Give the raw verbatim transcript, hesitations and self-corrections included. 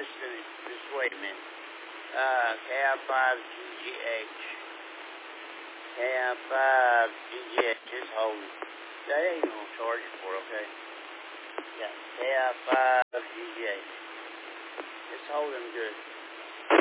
just, just wait a minute. Uh, K I five G G H. K I five G G H, just hold it. That ain't gonna charge you for it, okay? Yeah, K I five G G H. Just hold them good.